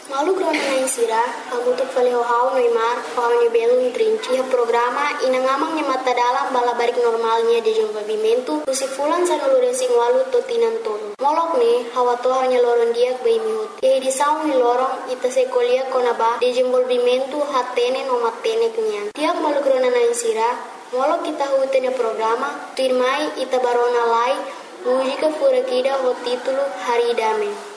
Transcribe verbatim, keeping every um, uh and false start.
Malu krona na insira, agutuk faleo hau Neymar, hau ni belum trinci, programa inangamang ni mata dalam balabarik normalnya di desenvolvimento, kusifulan sa nuluresing walu totinan tolo. Molok ni, hawa toha nya loron diak bay mihut. Kaya di saung ni lorong, ita se kolia konaba, desenvolvimento hatene no matene kenyan. Tiak malu krona na insira, molok kita hutene programa, tirmai ita barona lai, mujika furakida ho titulo Hari Dame.